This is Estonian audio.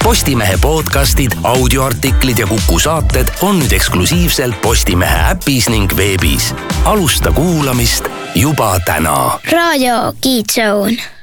Postimehe podcastid, audioartiklid ja Kuku saated on nüüd eksklusiivselt Postimehe äpis ning veebis. Alusta kuulamist juba täna. Raadio Kids Zone.